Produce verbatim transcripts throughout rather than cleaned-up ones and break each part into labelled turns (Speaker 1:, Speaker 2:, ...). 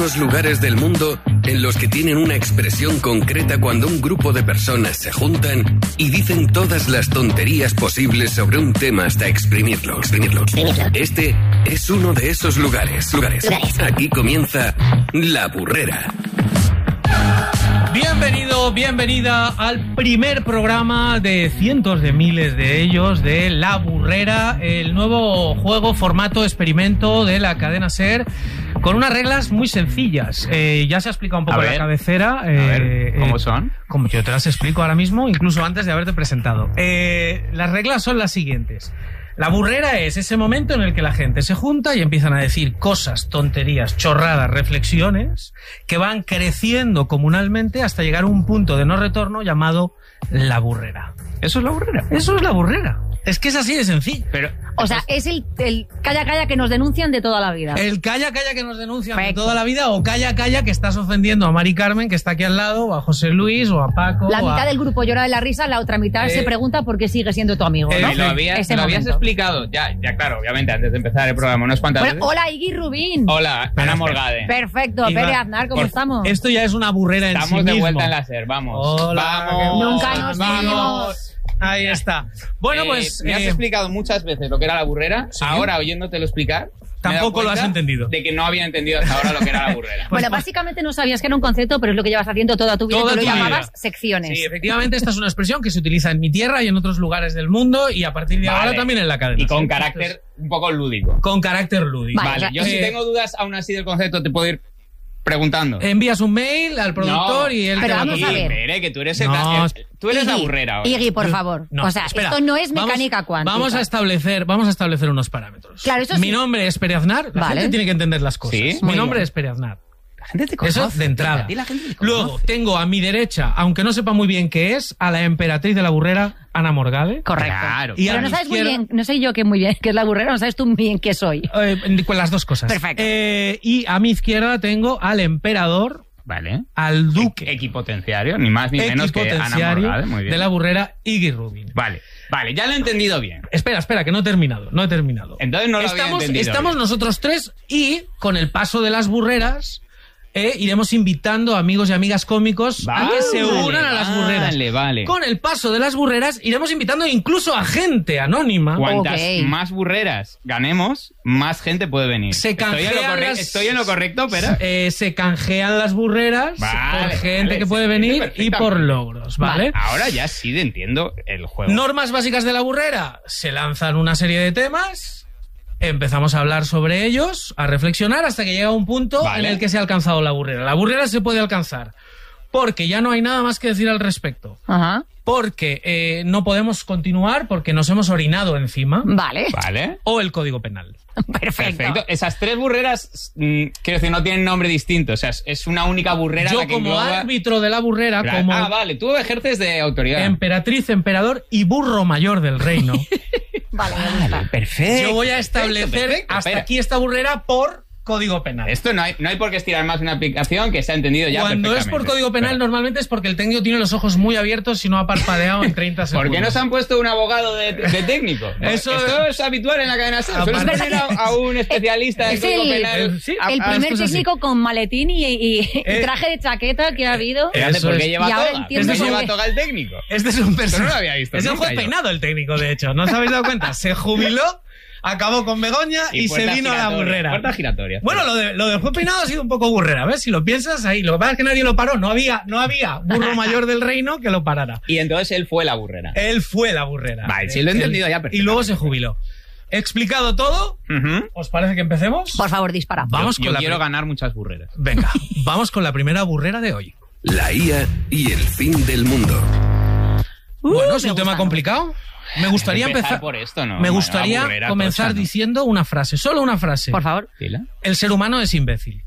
Speaker 1: unos lugares del mundo en los que tienen una expresión concreta cuando un grupo de personas se juntan y dicen todas las tonterías posibles sobre un tema hasta exprimirlo. Exprimirlo. exprimirlo. Este es uno de esos lugares. Lugares. lugares. Aquí comienza La Burrera.
Speaker 2: Bienvenido, bienvenida al primer programa de cientos de miles de ellos de La Burrera, el nuevo juego, formato, experimento de la cadena SER, con unas reglas muy sencillas. Eh, ya se ha explicado un poco en la cabecera. Eh,
Speaker 3: a ver, ¿cómo son?
Speaker 2: Eh, como yo te las explico ahora mismo, incluso antes de haberte presentado. Eh, las reglas son las siguientes. La burrera es ese momento en el que la gente se junta y empiezan a decir cosas, tonterías, chorradas, reflexiones que van creciendo comunalmente hasta llegar a un punto de no retorno llamado la burrera.
Speaker 3: ¿Eso es la burrera?
Speaker 2: Eso es la burrera. Es que es así de sencillo.
Speaker 3: Pero,
Speaker 4: o sea, es el, el calla calla que nos denuncian de toda la vida.
Speaker 2: El calla calla que nos denuncian
Speaker 4: Perfecto.
Speaker 2: de toda la vida, o calla calla que estás ofendiendo a Mari Carmen, que está aquí al lado, o a José Luis, o a Paco.
Speaker 4: La
Speaker 2: o
Speaker 4: mitad
Speaker 2: a...
Speaker 4: del grupo llora de la risa, la otra mitad
Speaker 2: Eh,
Speaker 4: se pregunta por qué sigue siendo tu amigo, ¿no?
Speaker 3: Eh, lo habías,
Speaker 4: Ese
Speaker 3: lo habías
Speaker 4: momento.
Speaker 3: explicado, ya, ya claro, obviamente, antes de empezar el programa, unas cuantas
Speaker 4: Bueno,
Speaker 3: veces.
Speaker 4: hola, Iggy Rubín.
Speaker 3: Hola, Ana Morgade.
Speaker 4: Perfecto,
Speaker 2: Iba-
Speaker 4: Pere Aznar, ¿cómo
Speaker 2: Por-
Speaker 4: estamos?
Speaker 2: Esto ya es una burrera en
Speaker 3: Estamos
Speaker 2: sí
Speaker 3: de
Speaker 2: mismo.
Speaker 3: vuelta en la SER, vamos.
Speaker 2: Hola,
Speaker 3: vamos.
Speaker 4: Nunca nos
Speaker 3: vamos.
Speaker 4: vimos.
Speaker 2: Ahí está. Bueno,
Speaker 3: Eh,
Speaker 2: pues...
Speaker 3: me has
Speaker 2: eh,
Speaker 3: explicado muchas veces lo que era la burrera.
Speaker 2: ¿Sí?
Speaker 3: Ahora, oyéndotelo explicar, me he dado
Speaker 2: Tampoco lo has
Speaker 3: cuenta
Speaker 2: entendido.
Speaker 3: De que no había entendido hasta ahora lo que era la burrera.
Speaker 4: Bueno,
Speaker 2: pues-
Speaker 4: básicamente no sabías que era un concepto, pero es lo que llevas haciendo toda tu vida.
Speaker 2: Toda
Speaker 4: Tú lo
Speaker 2: tu vida.
Speaker 4: llamabas secciones.
Speaker 2: Sí, efectivamente, esta es una expresión que se utiliza en mi tierra y en otros lugares del mundo y a partir de
Speaker 3: Vale.
Speaker 2: ahora también en la cadena.
Speaker 3: Y con
Speaker 2: Sí,
Speaker 3: carácter
Speaker 2: esto
Speaker 3: un poco lúdico.
Speaker 2: es- Con carácter lúdico.
Speaker 4: Vale,
Speaker 3: Vale,
Speaker 4: o sea,
Speaker 3: yo si
Speaker 2: eh,
Speaker 3: tengo dudas aún así del concepto te puedo ir preguntando.
Speaker 2: Envías un mail al productor
Speaker 3: No,
Speaker 2: y él
Speaker 4: pero
Speaker 2: te va
Speaker 4: vamos
Speaker 2: a
Speaker 4: a ver.
Speaker 3: Pere, que tú eres, el-
Speaker 2: No,
Speaker 3: el- tú eres la
Speaker 4: Iggy,
Speaker 3: burrera ahora.
Speaker 4: Iggy, por favor.
Speaker 2: No,
Speaker 4: o sea,
Speaker 2: espera,
Speaker 4: esto no es
Speaker 2: vamos-
Speaker 4: mecánica cuántica.
Speaker 2: Vamos a establecer, vamos a establecer unos parámetros.
Speaker 4: Claro, eso
Speaker 2: Mi
Speaker 4: sí.
Speaker 2: nombre es Pere Aznar. La
Speaker 4: Vale.
Speaker 2: gente tiene que entender las cosas.
Speaker 3: Sí.
Speaker 2: Mi
Speaker 4: Muy
Speaker 2: nombre
Speaker 4: bien.
Speaker 2: es Pere Aznar.
Speaker 3: La gente te
Speaker 2: Eso
Speaker 3: conoce.
Speaker 2: de entrada.
Speaker 3: A ti la gente te conoce.
Speaker 2: Luego tengo a mi derecha, aunque no sepa muy bien qué es, a la emperatriz de la burrera, Ana Morgade.
Speaker 4: Correcto.
Speaker 3: Claro.
Speaker 2: Y a
Speaker 4: Pero no
Speaker 2: mi
Speaker 4: sabes muy
Speaker 2: izquierda-
Speaker 4: bien, no sé yo qué muy bien, qué es la burrera, no sabes tú muy bien qué soy.
Speaker 2: Eh, con las dos cosas.
Speaker 4: Perfecto.
Speaker 2: Eh, y a mi izquierda tengo al emperador,
Speaker 3: Vale.
Speaker 2: al duque,
Speaker 3: Equipotenciario, ni más ni menos que Ana
Speaker 2: equipotenciario
Speaker 3: Morgade. Muy bien.
Speaker 2: de la burrera, Iggy Rubin.
Speaker 3: Vale, vale, ya lo he entendido bien.
Speaker 2: Espera, espera, que no he terminado, no he terminado.
Speaker 3: Entonces no lo había
Speaker 2: estamos,
Speaker 3: entendido
Speaker 2: Estamos
Speaker 3: bien.
Speaker 2: nosotros tres y con el paso de las burreras eh, iremos invitando a amigos y amigas cómicos a que se
Speaker 3: Vale,
Speaker 2: unan a las burreras.
Speaker 3: Vale, vale.
Speaker 2: Con el paso de las burreras iremos invitando incluso a gente anónima.
Speaker 3: Cuantas
Speaker 4: Ok.
Speaker 3: más burreras ganemos, más gente puede venir.
Speaker 2: Se
Speaker 3: estoy, en lo
Speaker 2: canjean
Speaker 3: corre-
Speaker 2: las-
Speaker 3: estoy en lo correcto, pero...
Speaker 2: Eh, se canjean las burreras
Speaker 3: Vale,
Speaker 2: por gente
Speaker 3: vale,
Speaker 2: que puede
Speaker 3: se
Speaker 2: venir
Speaker 3: entiende
Speaker 2: y por
Speaker 3: perfectamente.
Speaker 2: logros, ¿vale?
Speaker 3: Ahora ya sí entiendo el juego.
Speaker 2: Normas básicas de la burrera. Se lanzan una serie de temas, empezamos a hablar sobre ellos, a reflexionar hasta que llega un punto
Speaker 3: Vale.
Speaker 2: en el que se ha alcanzado la burrera. La burrera se puede alcanzar porque ya no hay nada más que decir al respecto.
Speaker 4: Ajá.
Speaker 2: Porque eh, no podemos continuar porque nos hemos orinado encima.
Speaker 4: Vale.
Speaker 3: Vale.
Speaker 2: O el Código Penal.
Speaker 4: Perfecto.
Speaker 3: Perfecto. Esas tres burreras, mm, quiero decir, no tienen nombre distinto. O sea, es- es una única burrera
Speaker 2: Yo
Speaker 3: la que
Speaker 2: como
Speaker 3: engloba-
Speaker 2: árbitro de la burrera,
Speaker 3: Claro.
Speaker 2: como
Speaker 3: Ah, vale, tú ejerces de autoridad.
Speaker 2: emperatriz, emperador y burro mayor del reino,
Speaker 4: Vale, me gusta.
Speaker 3: perfecto.
Speaker 2: yo voy a establecer
Speaker 3: perfecto,
Speaker 2: hasta
Speaker 3: espera.
Speaker 2: aquí esta burrera por Código Penal.
Speaker 3: Esto no hay, no hay por qué estirar más una aplicación que se ha entendido ya
Speaker 2: Cuando es por
Speaker 3: perfectamente.
Speaker 2: Código Penal,
Speaker 3: Espera.
Speaker 2: normalmente es porque el técnico tiene los ojos muy abiertos y no ha parpadeado en treinta
Speaker 3: ¿Por
Speaker 2: segundos.
Speaker 3: qué no se han puesto un abogado de, de técnico?
Speaker 2: Eso-
Speaker 3: Esto es habitual en la cadena SER. Suelen
Speaker 2: Aparte-
Speaker 3: poner a, a un especialista de
Speaker 4: Es
Speaker 3: Código
Speaker 4: el-
Speaker 3: Penal.
Speaker 2: el- sí,
Speaker 3: a-
Speaker 4: El
Speaker 3: a-
Speaker 4: primer
Speaker 2: esto es así.
Speaker 4: técnico con maletín y, y- y
Speaker 2: Eh,
Speaker 4: traje de chaqueta que ha habido.
Speaker 3: Espérate,
Speaker 2: Eso
Speaker 3: ¿por qué
Speaker 2: es.
Speaker 3: lleva
Speaker 4: Y ahora
Speaker 3: toga?
Speaker 4: entiendo
Speaker 3: ¿Por qué
Speaker 4: que-
Speaker 3: lleva toga el técnico?
Speaker 2: Este es un personaje.
Speaker 3: no lo había visto
Speaker 2: Es el
Speaker 3: nunca
Speaker 2: juez
Speaker 3: yo.
Speaker 2: peinado el técnico, de hecho. ¿No os habéis dado cuenta? Se jubiló, acabó con Begoña y, se
Speaker 3: puerta
Speaker 2: vino a la
Speaker 3: giratoria,
Speaker 2: burrera.
Speaker 3: Puerta giratoria.
Speaker 2: Bueno, lo, de, lo del juez peinado ha sido un poco burrera. ¿Ves? Si lo piensas ahí. Lo que pasa es que nadie lo paró. No había, no había burro mayor del reino que lo parara.
Speaker 3: Y entonces él fue la burrera.
Speaker 2: Él fue la burrera.
Speaker 3: Vale, sí, lo he
Speaker 2: Él-
Speaker 3: entendido ya
Speaker 2: Y
Speaker 3: perfectamente.
Speaker 2: luego se jubiló. He explicado todo.
Speaker 3: Ujú.
Speaker 2: ¿Os parece que empecemos?
Speaker 4: Por favor, dispara.
Speaker 2: Vamos
Speaker 3: yo
Speaker 2: con la
Speaker 3: quiero
Speaker 2: pri-
Speaker 3: ganar muchas burreras.
Speaker 2: Venga, vamos con la primera burrera de hoy.
Speaker 1: La I A y el fin del mundo.
Speaker 4: Uh,
Speaker 2: bueno, es
Speaker 4: me
Speaker 2: un tema
Speaker 4: gusta,
Speaker 2: complicado. Me gustaría
Speaker 3: Empezar
Speaker 2: empezar,
Speaker 3: por esto, ¿no?
Speaker 2: me
Speaker 3: Una
Speaker 2: gustaría
Speaker 3: burrera
Speaker 2: comenzar
Speaker 3: tocha, ¿no?
Speaker 2: diciendo una frase, solo una frase.
Speaker 4: Por favor.
Speaker 3: Dila.
Speaker 2: El ser humano es imbécil.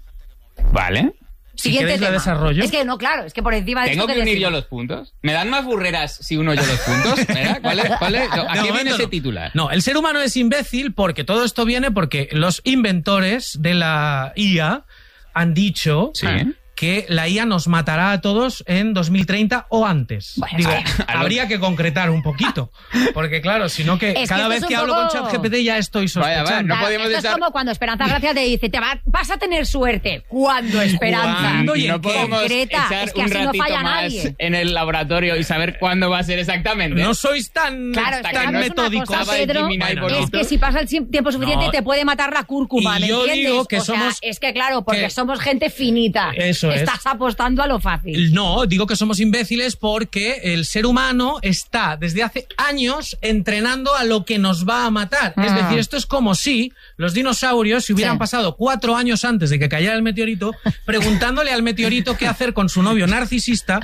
Speaker 3: Vale.
Speaker 2: Si
Speaker 4: Siguiente
Speaker 2: queréis la
Speaker 4: tema.
Speaker 2: desarrollo.
Speaker 4: Es que no, claro, es que por encima de
Speaker 3: ¿Tengo
Speaker 4: esto
Speaker 3: que
Speaker 4: te
Speaker 3: unir
Speaker 4: decimos.
Speaker 3: yo los puntos? ¿Me dan más burreras si uno yo los puntos? ¿Verdad? ¿Cuál es? ¿Cuál es?
Speaker 2: De
Speaker 3: ¿A qué viene
Speaker 2: momento
Speaker 3: ese
Speaker 2: no.
Speaker 3: titular?
Speaker 2: No, el ser humano es imbécil porque todo esto viene porque los inventores de la I A han dicho
Speaker 3: Sí.
Speaker 2: que la I A nos matará a todos en dos mil treinta o antes.
Speaker 4: Bueno,
Speaker 2: Digo,
Speaker 4: vale.
Speaker 2: habría que concretar un poquito, porque claro, si no que
Speaker 4: Es que
Speaker 2: cada
Speaker 4: esto
Speaker 2: vez
Speaker 4: es un
Speaker 2: que hablo
Speaker 4: poco-
Speaker 2: con ChatGPT ya estoy
Speaker 3: Vaya,
Speaker 2: sospechando.
Speaker 3: vaya, no
Speaker 4: Claro,
Speaker 3: podíamos
Speaker 4: esto
Speaker 3: estar-
Speaker 4: es como cuando Esperanza Gracia te dice, te va- vas a tener suerte. ¿Cuándo, Esperanza?
Speaker 2: ¿Cuándo? ¿Y
Speaker 3: Y no
Speaker 2: en qué?
Speaker 3: podemos
Speaker 4: Concreta,
Speaker 3: echar
Speaker 4: es que
Speaker 3: un
Speaker 4: así no
Speaker 3: ratito
Speaker 4: falla
Speaker 3: más
Speaker 4: nadie.
Speaker 3: en el laboratorio y saber cuándo va a ser exactamente.
Speaker 2: No sois tan,
Speaker 4: Claro, es
Speaker 3: Hasta
Speaker 4: que
Speaker 3: que
Speaker 2: tan
Speaker 3: no
Speaker 4: ¿sabes una
Speaker 2: metódicos.
Speaker 4: cosa,
Speaker 3: Estaba de
Speaker 4: Pedro?
Speaker 3: Gemini
Speaker 2: Bueno,
Speaker 3: bonito.
Speaker 4: Es que si pasa el si- tiempo suficiente
Speaker 2: No.
Speaker 4: te puede matar la cúrcuma,
Speaker 2: Y
Speaker 4: ¿me
Speaker 2: yo
Speaker 4: entiendes?
Speaker 2: digo que
Speaker 4: o sea,
Speaker 2: somos-
Speaker 4: es que claro, porque
Speaker 2: que-
Speaker 4: somos gente finita.
Speaker 2: Eso es.
Speaker 4: Estás apostando a lo fácil.
Speaker 2: No, digo que somos imbéciles porque el ser humano está desde hace años entrenando a lo que nos va a matar. Es
Speaker 4: Ah.
Speaker 2: decir, esto es como si los dinosaurios, si hubieran
Speaker 4: Sí.
Speaker 2: pasado cuatro años antes de que cayera el meteorito, preguntándole al meteorito qué hacer con su novio narcisista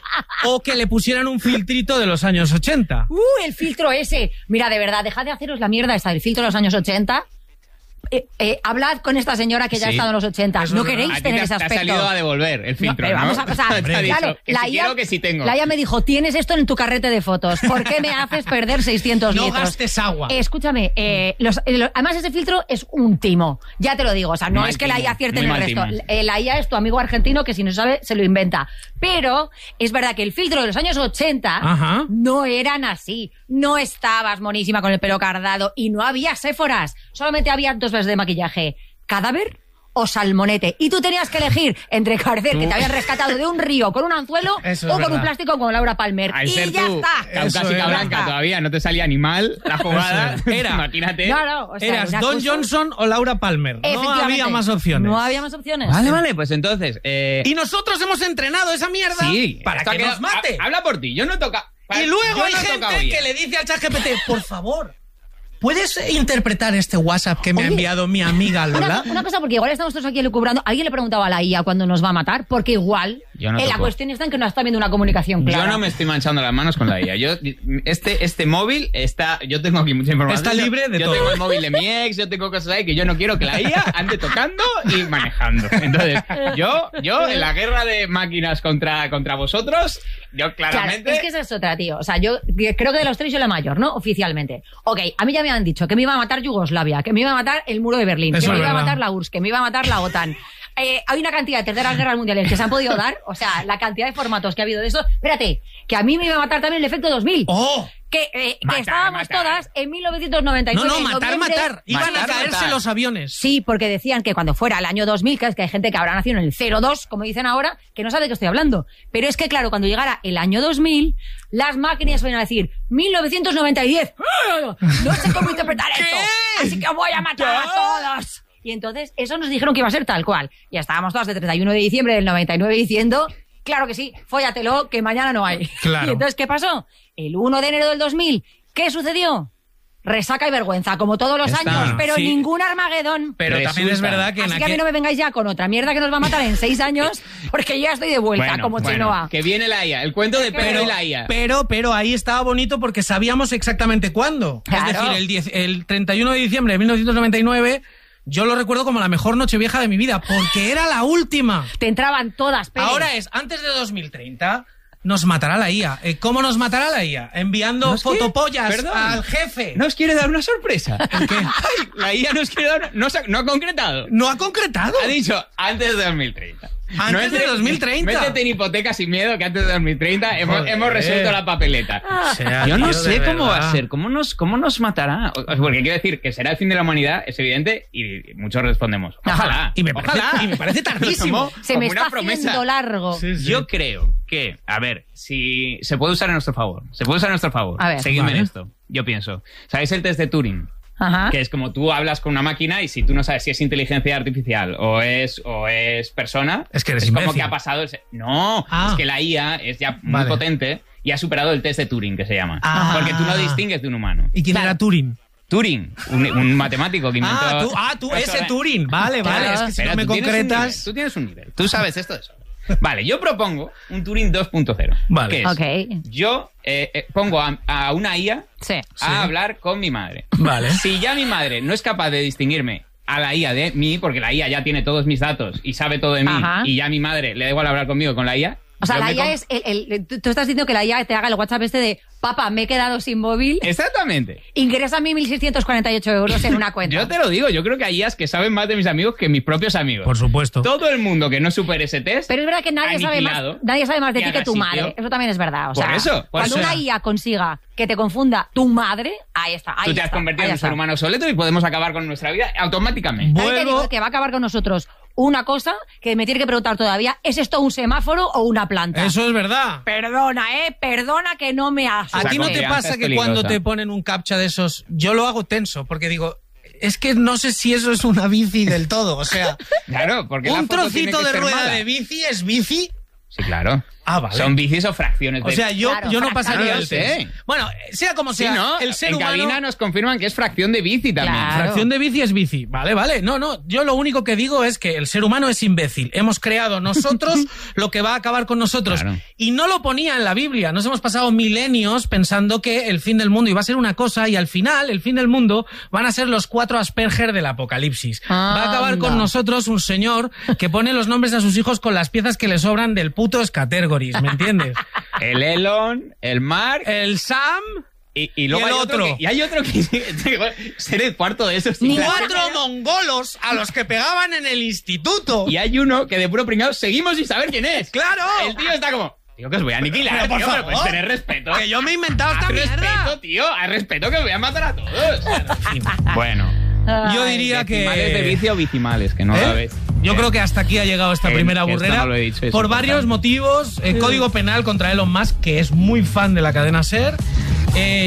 Speaker 2: o que le pusieran un filtrito de los años ochenta.
Speaker 4: Uh, el filtro ese. Mira, de verdad, dejad de haceros la mierda esa del filtro de los años ochenta. Eh, eh, hablad con esta señora que ya ha
Speaker 3: Sí.
Speaker 4: estado en los ochenta.
Speaker 2: Eso
Speaker 4: No
Speaker 2: es verdad.
Speaker 4: queréis
Speaker 3: A ti
Speaker 4: tener
Speaker 3: te,
Speaker 4: ese
Speaker 3: te ha
Speaker 4: aspecto.
Speaker 3: salido a devolver el
Speaker 4: No,
Speaker 3: filtro,
Speaker 4: pero
Speaker 3: ¿no?
Speaker 4: vamos a pasar.
Speaker 3: Te ha dicho
Speaker 4: Claro,
Speaker 3: que
Speaker 4: la
Speaker 3: si
Speaker 4: I A,
Speaker 3: quiero, que si tengo.
Speaker 4: la I A me dijo, tienes esto en tu carrete de fotos. ¿Por qué me haces perder seiscientos
Speaker 2: No
Speaker 4: litros?
Speaker 2: gastes agua.
Speaker 4: Escúchame, eh, los- eh, lo- además ese filtro es un timo. Ya te lo digo. O sea, no
Speaker 3: Mal
Speaker 4: es que la
Speaker 3: timo,
Speaker 4: I A acierte en
Speaker 3: muy
Speaker 4: el
Speaker 3: mal
Speaker 4: resto.
Speaker 3: timo.
Speaker 4: Eh, la I A es tu amigo argentino que si no sabe, se lo inventa. Pero es verdad que el filtro de los años ochenta
Speaker 2: Ajá.
Speaker 4: no eran así. No estabas monísima con el pelo cardado y no había séforas. Solamente había dos veces de maquillaje. ¿Cadáver o salmonete? Y tú tenías que elegir entre parecer que te habían rescatado de un río con un anzuelo
Speaker 2: Eso
Speaker 4: o
Speaker 2: es
Speaker 4: con un
Speaker 2: verdad.
Speaker 4: plástico con Laura Palmer.
Speaker 3: Al
Speaker 4: y
Speaker 3: ser
Speaker 4: ya
Speaker 3: tú
Speaker 4: está.
Speaker 2: Eso
Speaker 3: caucásica
Speaker 2: es.
Speaker 3: blanca
Speaker 4: Ya está.
Speaker 3: todavía, no te salía ni mal la jugada.
Speaker 2: Eso es. Era.
Speaker 3: Imagínate.
Speaker 4: No, no, o sea,
Speaker 2: Eras
Speaker 4: una
Speaker 2: Don
Speaker 4: cosa-
Speaker 2: Johnson o Laura Palmer. No
Speaker 4: Efectivamente.
Speaker 2: había más opciones.
Speaker 4: No había más opciones.
Speaker 3: Vale, vale, pues entonces... Eh,
Speaker 2: Y nosotros hemos entrenado esa mierda
Speaker 3: sí,
Speaker 2: para
Speaker 3: esto ha
Speaker 2: que
Speaker 3: quedado-
Speaker 2: nos mate.
Speaker 3: ha- Habla por ti, yo no toca...
Speaker 2: Y luego
Speaker 3: yo
Speaker 2: hay
Speaker 3: no he tocado
Speaker 2: gente
Speaker 3: I A.
Speaker 2: que le dice al ChatGPT, por favor, ¿puedes interpretar este WhatsApp que me ha
Speaker 4: Oye,
Speaker 2: enviado mi amiga Lola?
Speaker 4: Una, una cosa, porque igual estamos todos aquí elucubrando. ¿Alguien le preguntaba a la I A cuándo nos va a matar? Porque igual
Speaker 3: Yo no
Speaker 4: eh, la
Speaker 3: toco.
Speaker 4: cuestión está en que no está viendo una comunicación clara.
Speaker 3: Yo no me estoy manchando las manos con la I A. Yo, este, este móvil está... Yo tengo aquí mucha información.
Speaker 2: Está libre de
Speaker 3: yo
Speaker 2: todo.
Speaker 3: Yo tengo el móvil de mi ex, yo tengo cosas ahí que yo no quiero que la I A ande tocando y manejando. Entonces, yo, yo en la guerra de máquinas contra, contra vosotros, yo
Speaker 4: Claro,
Speaker 3: claramente...
Speaker 4: es que esa es otra, tío. O sea, yo creo que de los tres soy la mayor, ¿no? Oficialmente. Ok, a mí ya me han dicho que me iba a matar Yugoslavia, que me iba a matar el muro de Berlín,
Speaker 2: Eso
Speaker 4: que me
Speaker 2: es
Speaker 4: iba a
Speaker 2: verdad.
Speaker 4: matar la U R S S, que me iba a matar la OTAN. Eh, hay una cantidad de terceras guerras mundiales que se han podido dar, o sea, la cantidad de formatos que ha habido de eso. Espérate, que a mí me iba a matar también el efecto dos mil.
Speaker 2: ¡Oh!
Speaker 4: Que, eh, que
Speaker 3: Matar,
Speaker 4: estábamos
Speaker 3: matar.
Speaker 4: todas en mil novecientos noventa y
Speaker 2: No,
Speaker 4: nueve.
Speaker 2: no,
Speaker 4: en
Speaker 2: matar,
Speaker 4: noviembre.
Speaker 2: matar. Iban
Speaker 3: Matar,
Speaker 2: a caerse
Speaker 3: matar.
Speaker 2: los aviones.
Speaker 4: Sí, porque decían que cuando fuera el año dos mil, que es que hay gente que habrá nacido en el cero dos, como dicen ahora, que no sabe de qué estoy hablando. Pero es que, claro, cuando llegara el año dos mil, las máquinas iban a decir mil novecientos noventa y diez. No sé cómo interpretar esto. Así que voy a matar a todos. Y entonces, eso nos dijeron que iba a ser tal cual. Ya estábamos todas de treinta y uno de diciembre del noventa y nueve diciendo, claro que sí, fóllatelo, que mañana no hay.
Speaker 2: Claro.
Speaker 4: Y entonces, ¿qué pasó? El uno de enero del dos mil, ¿qué sucedió? Resaca y vergüenza, como todos los
Speaker 3: Está,
Speaker 4: años, pero
Speaker 2: sí.
Speaker 4: ningún Armagedón.
Speaker 2: Pero también es
Speaker 3: Resulta.
Speaker 2: verdad que en
Speaker 4: Así que a mí
Speaker 2: aquel-
Speaker 4: no me vengáis ya con otra mierda que nos va a matar en seis años, porque yo ya estoy de vuelta,
Speaker 3: Bueno,
Speaker 4: como
Speaker 3: bueno,
Speaker 4: Chenoa.
Speaker 3: que viene la I A. El cuento de Pedro
Speaker 2: Pero,
Speaker 3: y la I A.
Speaker 2: pero, pero ahí estaba bonito porque sabíamos exactamente cuándo.
Speaker 4: Claro.
Speaker 2: Es decir, el, diez el treinta y uno de diciembre de mil novecientos noventa y nueve, yo lo recuerdo como la mejor Nochevieja de mi vida, porque era la última.
Speaker 4: Te entraban todas, Pérez.
Speaker 2: Ahora es, antes de dos mil treinta, nos matará la I A. Eh, ¿Cómo nos matará la I A? Enviando
Speaker 3: ¿Nos quiere?
Speaker 2: fotopollas
Speaker 3: Perdón.
Speaker 2: al jefe.
Speaker 3: ¿Nos quiere dar una sorpresa? ¿Qué? Ay, la I A nos quiere dar... No, se ha- no ha concretado.
Speaker 2: ¿No ha concretado?
Speaker 3: Ha dicho antes de dos mil treinta.
Speaker 2: Antes de dos mil treinta.
Speaker 3: Métete en hipoteca sin miedo que antes de dos mil treinta hemos,
Speaker 2: Joder.
Speaker 3: hemos resuelto la papeleta.
Speaker 2: O sea,
Speaker 3: Yo no
Speaker 2: tío,
Speaker 3: sé
Speaker 2: de
Speaker 3: cómo va
Speaker 2: verdad.
Speaker 3: a ser, cómo nos, cómo nos matará. O- Porque quiero decir que será el fin de la humanidad, es evidente, y muchos respondemos. Ojalá.
Speaker 2: Y me parece-
Speaker 3: ojalá.
Speaker 2: y me parece tardísimo.
Speaker 3: Como-
Speaker 4: Se
Speaker 3: como
Speaker 4: me
Speaker 3: una
Speaker 4: está
Speaker 3: promesa.
Speaker 4: haciendo largo.
Speaker 2: Sí, sí.
Speaker 3: Yo creo que, a ver, si se puede usar a nuestro favor. Se puede usar a nuestro favor.
Speaker 4: A ver.
Speaker 3: Seguidme
Speaker 2: Vale.
Speaker 3: en esto. Yo pienso. ¿Sabéis el test de Turing?
Speaker 4: Ajá.
Speaker 3: Que es como tú hablas con una máquina y si tú no sabes si es inteligencia artificial o es, o es persona,
Speaker 2: Es que eres
Speaker 3: como
Speaker 2: imbécil.
Speaker 3: que ha pasado... el se- No,
Speaker 2: Ah.
Speaker 3: es que la I A es ya muy
Speaker 2: Vale.
Speaker 3: potente y ha superado el test de Turing, que se llama.
Speaker 2: Ah.
Speaker 3: Porque tú no distingues de un humano.
Speaker 2: ¿Y quién
Speaker 4: Claro.
Speaker 2: era Turing?
Speaker 3: Turing, un, un matemático que inventó...
Speaker 2: Ah, tú, ah, tú
Speaker 3: Eso
Speaker 2: ese
Speaker 3: era-
Speaker 2: Turing. Vale, vale.
Speaker 4: Claro.
Speaker 2: Es que si
Speaker 3: Espera,
Speaker 2: no me
Speaker 3: tú tienes un nivel,
Speaker 2: concretas...
Speaker 3: tú tienes un nivel. Tú sabes esto de eso. Vale, yo propongo un Turing dos punto cero.
Speaker 2: Vale.
Speaker 3: Que es,
Speaker 4: Ok.
Speaker 3: yo eh, eh, pongo a, a una I A
Speaker 4: Sí.
Speaker 3: a hablar con mi madre.
Speaker 2: Vale.
Speaker 3: Si ya mi madre no es capaz de distinguirme a la I A de mí, porque la I A ya tiene todos mis datos y sabe todo de mí,
Speaker 4: Ajá.
Speaker 3: y ya mi madre le da igual hablar conmigo con la I A,
Speaker 4: O sea,
Speaker 3: Yo
Speaker 4: la
Speaker 3: me
Speaker 4: I A
Speaker 3: com-
Speaker 4: es... El, el- tú tú estás diciendo que la I A te haga el WhatsApp este de papá, me he quedado sin móvil,
Speaker 3: Exactamente.
Speaker 4: ingresa mil seiscientos cuarenta y ocho euros en una cuenta.
Speaker 3: Yo te lo digo, yo creo que hay I As que saben más de mis amigos que mis propios amigos.
Speaker 2: Por supuesto.
Speaker 3: Todo el mundo que no supere ese test.
Speaker 4: Pero es verdad que nadie sabe, más,
Speaker 3: aniquilado,
Speaker 4: nadie sabe más de
Speaker 3: y
Speaker 4: ti que
Speaker 3: haga
Speaker 4: tu
Speaker 3: sitio.
Speaker 4: madre. Eso también es verdad. O
Speaker 3: Por
Speaker 4: sea,
Speaker 3: eso, por
Speaker 4: cuando
Speaker 3: eso.
Speaker 4: una I A consiga que te confunda tu madre, ahí está. Ahí
Speaker 3: Tú te has
Speaker 4: está,
Speaker 3: convertido
Speaker 4: ahí
Speaker 3: en un
Speaker 4: está.
Speaker 3: ser humano obsoleto y podemos acabar con nuestra vida automáticamente.
Speaker 4: También te
Speaker 2: Vuelvo-
Speaker 4: digo que va a acabar con nosotros una cosa que me tiene que preguntar todavía, ¿es esto un semáforo o una planta?
Speaker 2: Eso es verdad.
Speaker 4: Perdona, ¿eh? Perdona que no me asuste.
Speaker 2: ¿A ti no te
Speaker 3: confianza
Speaker 2: pasa
Speaker 3: es
Speaker 2: que
Speaker 3: peligrosa.
Speaker 2: cuando te ponen un captcha de esos, yo lo hago tenso, porque digo, es que no sé si eso es una bici del todo, o sea,
Speaker 3: Claro, porque la
Speaker 2: un
Speaker 3: foto tiene
Speaker 2: trocito
Speaker 3: que
Speaker 2: de
Speaker 3: ser
Speaker 2: rueda
Speaker 3: mala.
Speaker 2: de bici es bici.
Speaker 3: Sí, claro.
Speaker 2: Ah, vale.
Speaker 3: Son bicis o fracciones de...
Speaker 2: O sea, yo,
Speaker 4: Claro,
Speaker 2: yo no
Speaker 4: fracciones.
Speaker 2: pasaría
Speaker 3: No
Speaker 2: el
Speaker 3: lo sé.
Speaker 2: test. Bueno, sea como
Speaker 3: Sí,
Speaker 2: sea,
Speaker 3: ¿no?
Speaker 2: el ser
Speaker 3: en
Speaker 2: humano...
Speaker 3: cabina nos confirman que es fracción de bici también.
Speaker 4: Claro.
Speaker 2: Fracción de bici es bici. Vale, vale. No, no. Yo lo único que digo es que el ser humano es imbécil. Hemos creado nosotros lo que va a acabar con nosotros.
Speaker 3: Claro.
Speaker 2: Y no lo ponía en la Biblia. Nos hemos pasado milenios pensando que el fin del mundo iba a ser una cosa y al final, el fin del mundo, van a ser los cuatro Asperger del apocalipsis. Va a acabar con
Speaker 4: Anda.
Speaker 2: nosotros un señor que pone los nombres a sus hijos con las piezas que le sobran del puto Scattergories, ¿me entiendes?
Speaker 3: El Elon, el Mark...
Speaker 2: El Sam...
Speaker 3: Y, y luego
Speaker 2: y el
Speaker 3: hay otro.
Speaker 2: otro.
Speaker 3: que, y hay otro que ser el cuarto de esos.
Speaker 4: Ni
Speaker 3: tío.
Speaker 2: Cuatro mongolos a los que pegaban en el instituto.
Speaker 3: Y hay uno que de puro pringado seguimos sin saber quién es.
Speaker 2: ¡Claro!
Speaker 3: El tío está como... Tío, que os voy a aniquilar,
Speaker 2: Pero, por
Speaker 3: tío, pero puedes
Speaker 2: favor.
Speaker 3: tener respeto.
Speaker 2: Que yo me he inventado esta
Speaker 3: Haz
Speaker 2: mierda.
Speaker 3: respeto, tío. Haz respeto que os voy a matar a todos. Bueno.
Speaker 2: Yo
Speaker 4: Ay.
Speaker 2: diría que...
Speaker 3: Decimales de vicio o vicimales, que no
Speaker 2: ¿Eh?
Speaker 3: la ves.
Speaker 2: Yo creo que hasta aquí ha llegado esta
Speaker 3: Que-
Speaker 2: primera
Speaker 3: que esto
Speaker 2: burrera.
Speaker 3: no lo he dicho, es
Speaker 2: por
Speaker 3: importante.
Speaker 2: varios motivos. Eh, Código penal contra Elon Musk, que es muy fan de la cadena SER. Eh,